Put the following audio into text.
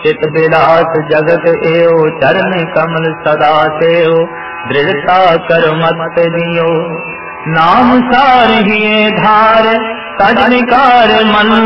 चित विलास जगत एओ, चरण कमल सदा सेओ, दृढ़ता कर मत दियो। नाम सार ही धार, तज निकार मन